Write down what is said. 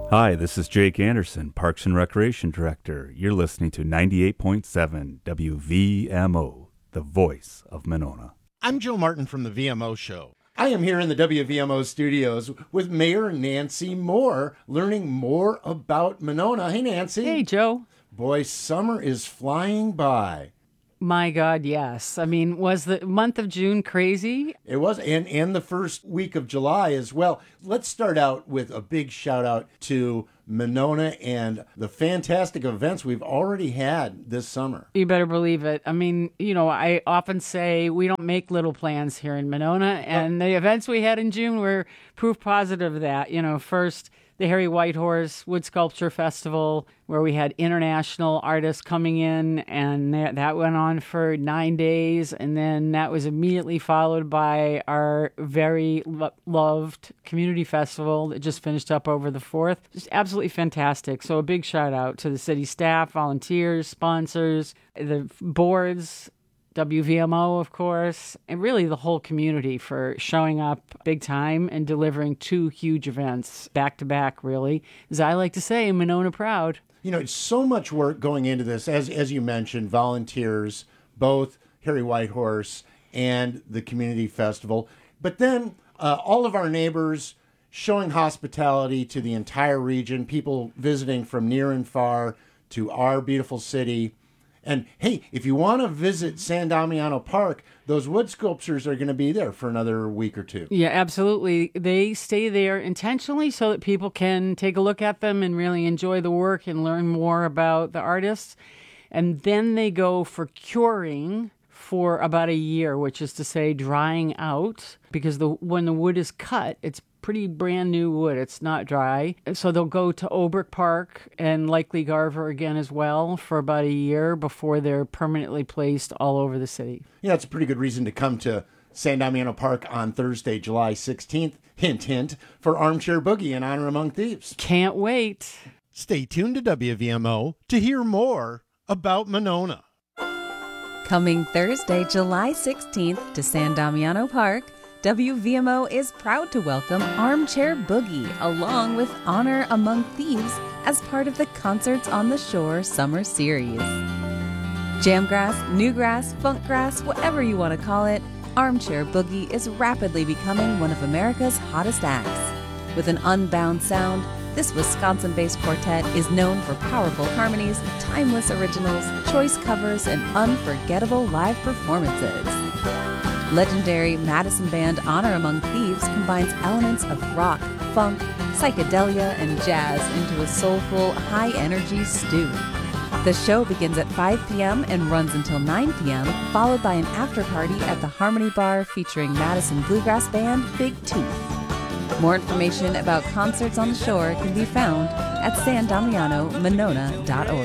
Hi, this is Jake Anderson, Parks and Recreation Director. You're listening to 98.7 WVMO, the voice of Monona. I'm Joe Martin from the VMO Show. I am here in the WVMO studios with Mayor Nancy Moore, learning more about Monona. Hey, Nancy. Hey, Joe. Boy, summer is flying by. My God, yes. I mean, was the month of June crazy? It was, and the first week of July as well. Let's start out with a big shout out to Monona and the fantastic events we've already had this summer. You better believe it. I mean, you know, I often say we don't make little plans here in Monona, and the events we had in June were proof positive of that. You know, first, the Harry Whitehorse Wood Sculpture Festival, where we had international artists coming in, and that went on for 9 days. And then that was immediately followed by our very loved community festival that just finished up over the 4th. Just absolutely fantastic. So a big shout out to the city staff, volunteers, sponsors, the boards, WVMO, of course, and really the whole community for showing up big time and delivering 2 huge events back to back, really. As I like to say, Monona proud. You know, it's so much work going into this, as you mentioned, volunteers, both Harry Whitehorse and the community festival. But then all of our neighbors showing hospitality to the entire region, people visiting from near and far to our beautiful city. And hey, if you want to visit San Damiano Park, those wood sculptures are going to be there for another week or two. Yeah, absolutely. They stay there intentionally so that people can take a look at them and really enjoy the work and learn more about the artists. And then they go for curing for about a year, which is to say drying out, because when the wood is cut, it's pretty brand new wood. It's not dry. So they'll go to Obrick Park and likely Garver again as well for about a year before they're permanently placed all over the city. Yeah, it's a pretty good reason to come to San Damiano Park on Thursday, July 16th. Hint, hint, for Armchair Boogie in Honor Among Thieves. Can't wait. Stay tuned to WVMO to hear more about Monona. Coming Thursday, July 16th to San Damiano Park, WVMO is proud to welcome Armchair Boogie along with Honor Among Thieves as part of the Concerts on the Shore Summer Series. Jamgrass, newgrass, funkgrass, whatever you want to call it, Armchair Boogie is rapidly becoming one of America's hottest acts. With an unbound sound, this Wisconsin-based quartet is known for powerful harmonies, timeless originals, choice covers, and unforgettable live performances. Legendary Madison band Honor Among Thieves combines elements of rock, funk, psychedelia, and jazz into a soulful, high-energy stew. The show begins at 5 p.m. and runs until 9 p.m., followed by an after-party at the Harmony Bar featuring Madison bluegrass band Big Tooth. More information about Concerts on the Shore can be found at sandamianomonona.org.